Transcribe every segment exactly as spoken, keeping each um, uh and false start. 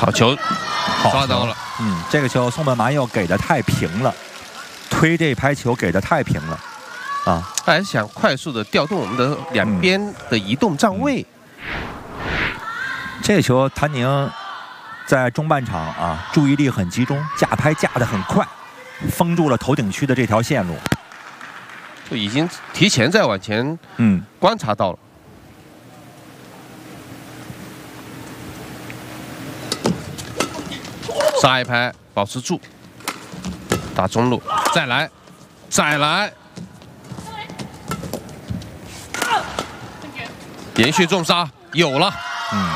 好球，抓到了。 嗯，这个球松本麻佑给的太平了，推这拍球给的太平了，啊， 他还是想快速的调动我们的两边的移动站位。 嗯、这个球谭宁在中半场啊，注意力很集中，架拍架得很快，封住了头顶区的这条线路， 就已经提前在往前嗯观察到了。 杀一拍，保持住，打中路，再来，再来，连续重杀，有了，嗯，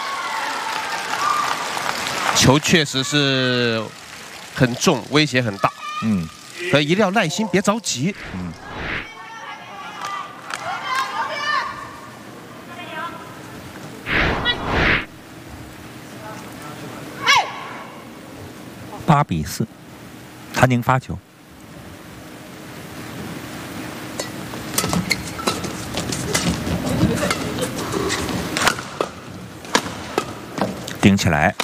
球确实是很重，威胁很大，嗯，可一定要耐心，别着急，嗯。 八比四，谭宁发球，顶起来，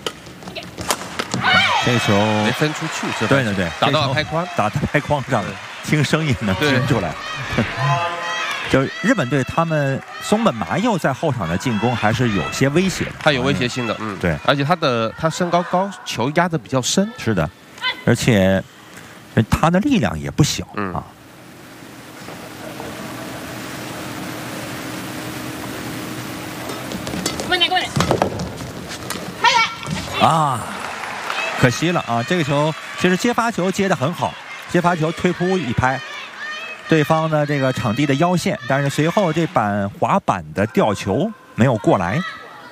这球没分出去，这对对对， 打到拍框， 打到拍框上，听声音能听出来。就是日本队，他们松本麻佑在后场的进攻还是有些威胁的， 他有威胁性的，嗯， 对， 而且他的他身高高，球压得比较深， 是的，而且他的力量也不小，嗯啊。 过来过来，开来啊，可惜了啊！这个球其实接发球接得很好，接发球推扑一拍。 对方的这个场地的腰线，但是随后这板滑板的吊球没有过来。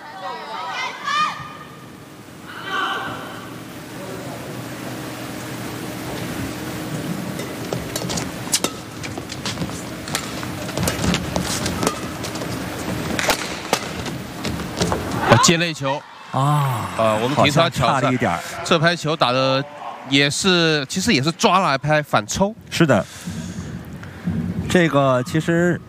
接内球啊， 呃，我们平常差了一点， 这拍球打的也是，其实也是抓来拍反抽。 是的。 这个其实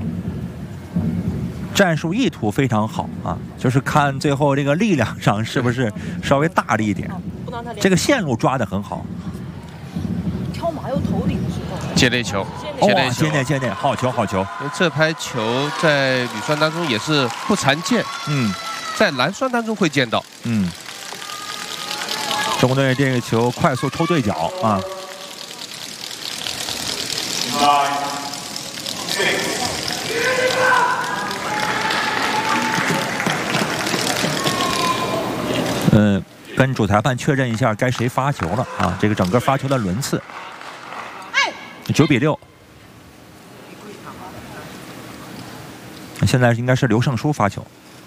战术意图非常好啊，就是看最后这个力量上是不是稍微大了一点。这个线路抓得很好。 挑马右头顶的时候， 接内球， 接内球，接内接内，好球好球！ 这拍球在女双当中也是不常见，嗯，在男双当中会见到， 嗯。中国队这个球快速抽对角啊。 嗯，跟主裁判确认一下该谁发球了啊？这个整个发球的轮次，九比六。现在应该是刘胜书发球，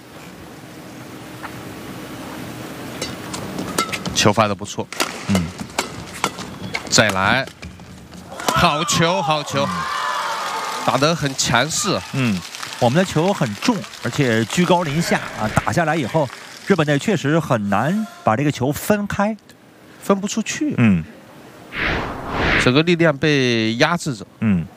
球发的不错，嗯，再来，好球好球，打得很强势， 嗯，我们的球很重，而且居高临下啊，打下来以后。 日本队确实很难把这个球分开， 分不出去。 嗯， 整个力量被压制着。 嗯，